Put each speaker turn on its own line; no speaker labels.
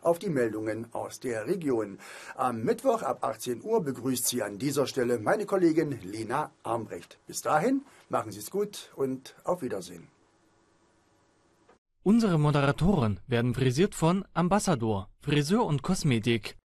auf die Meldungen aus der Region. Am Mittwoch ab 18 Uhr begrüßt Sie an dieser Stelle meine Kollegin Lena Armbrecht. Bis dahin, machen Sie es gut und auf Wiedersehen.
Unsere Moderatoren werden frisiert von Ambassador, Friseur und Kosmetik.